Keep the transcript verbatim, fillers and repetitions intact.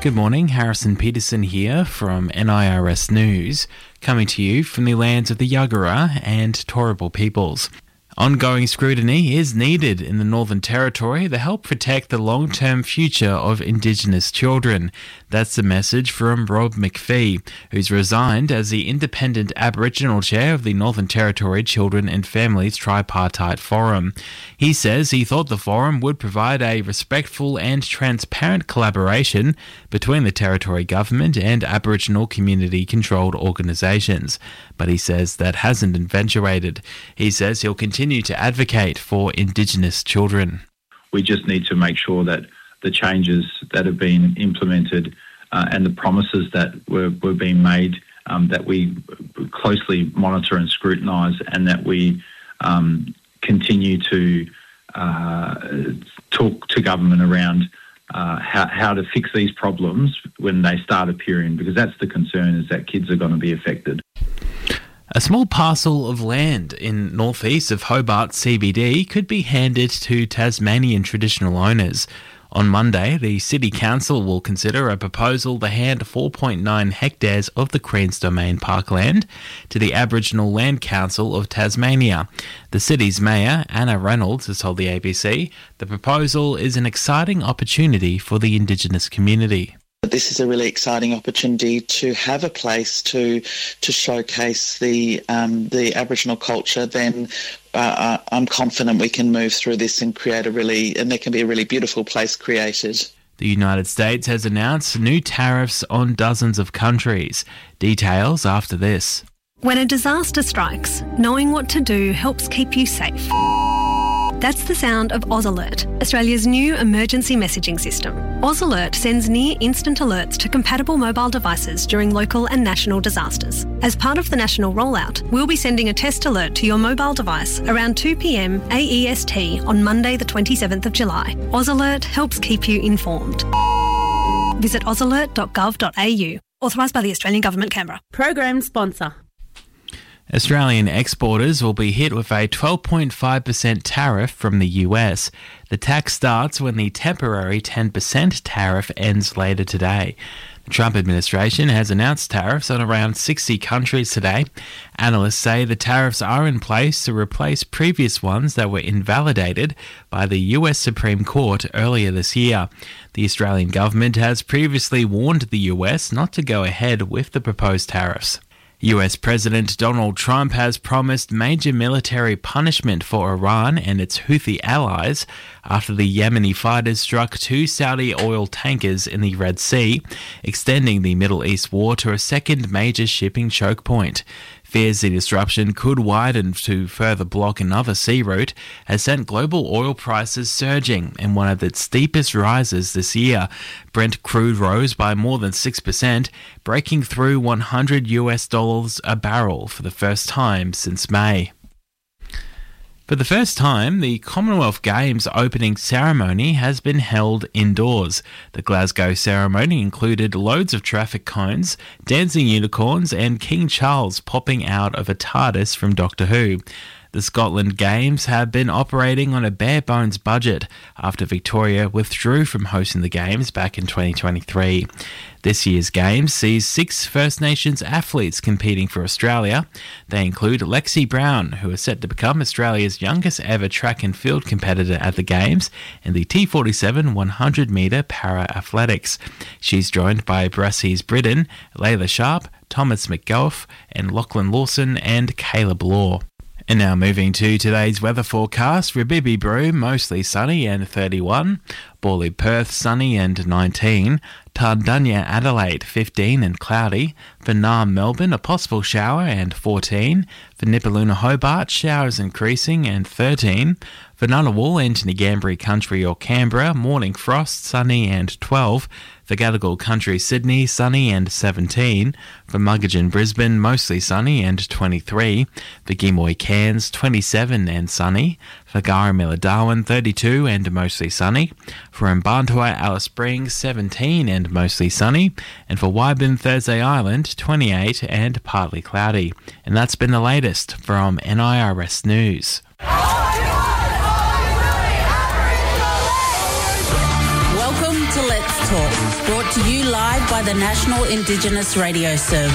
Good morning, Harrison Peterson here from N I R S News, coming to you from the lands of the Yagara and Turrbal peoples. Ongoing scrutiny is needed in the Northern Territory to help protect the long-term future of Indigenous children. That's the message from Rob McPhee, who's resigned as the independent Aboriginal chair of the Northern Territory Children and Families Tripartite Forum. He says he thought the forum would provide a respectful and transparent collaboration between the Territory government and Aboriginal community-controlled organisations. But he says that hasn't eventuated. He says he'll continue to advocate for Indigenous children. We just need to make sure that the changes that have been implemented uh, and the promises that were, were being made, um, that we closely monitor and scrutinise, and that we um, continue to uh, talk to government around uh, how, how to fix these problems when they start appearing, because that's the concern, is that kids are going to be affected. A small parcel of land in northeast of Hobart C B D could be handed to Tasmanian traditional owners. On Monday, the City Council will consider a proposal to hand four point nine hectares of the Queen's Domain parkland to the Aboriginal Land Council of Tasmania. The city's mayor, Anna Reynolds, has told the A B C the proposal is an exciting opportunity for the Indigenous community. This is a really exciting opportunity to have a place to to showcase the um, the Aboriginal culture. Then uh, I'm confident we can move through this and create a really, and there can be a really beautiful place created. The United States has announced new tariffs on dozens of countries. Details after this. When a disaster strikes, knowing what to do helps keep you safe. That's the sound of Oz Alert, Australia's new emergency messaging system. Oz Alert sends near-instant alerts to compatible mobile devices during local and national disasters. As part of the national rollout, we'll be sending a test alert to your mobile device around two p.m. A E S T on Monday the twenty-seventh of July. Oz Alert helps keep you informed. Visit oz alert dot gov dot a u. Authorised by the Australian Government, Canberra. Program sponsor. Australian exporters will be hit with a twelve point five percent tariff from the U S. The tax starts when the temporary ten percent tariff ends later today. The Trump administration has announced tariffs on around sixty countries today. Analysts say the tariffs are in place to replace previous ones that were invalidated by the U S Supreme Court earlier this year. The Australian government has previously warned the U S not to go ahead with the proposed tariffs. U S President Donald Trump has promised major military punishment for Iran and its Houthi allies after the Yemeni fighters struck two Saudi oil tankers in the Red Sea, extending the Middle East war to a second major shipping choke point. Fears the disruption could widen to further block another sea route has sent global oil prices surging in one of its steepest rises this year. Brent crude rose by more than six percent, breaking through one hundred US dollars a barrel for the first time since May. For the first time, the Commonwealth Games opening ceremony has been held indoors. The Glasgow ceremony included loads of traffic cones, dancing unicorns and King Charles popping out of a TARDIS from Doctor Who. The Scotland Games have been operating on a bare-bones budget after Victoria withdrew from hosting the Games back in twenty twenty-three. This year's Games sees six First Nations athletes competing for Australia. They include Lexi Brown, who is set to become Australia's youngest ever track and field competitor at the Games in the T forty-seven one hundred metre para-athletics. She's joined by Brassey's Britton, Layla Sharp, Thomas McGough, and Lachlan Lawson and Caleb Law. And now moving to today's weather forecast. Rabibi Broome, mostly sunny and thirty-one. Borley Perth, sunny and nineteen. Tardunya Adelaide, fifteen and cloudy. For Naarm Melbourne, a possible shower and fourteen. For Nipaluna Hobart, showers increasing and thirteen. For Ngunnawal and Ngambri Country or Canberra, morning frost, sunny and twelve. For Gadigal Country Sydney, sunny and seventeen. For Muggeridge Brisbane, mostly sunny and twenty-three. For Gimoy Cairns, twenty-seven and sunny. For Garamilla Darwin, thirty-two and mostly sunny. For Mbantua Alice Springs, seventeen and mostly sunny. And for Wyburn Thursday Island, twenty-eight and partly cloudy. And that's been the latest from N I R S News. Welcome to Let's Talk, brought to you live by the National Indigenous Radio Service.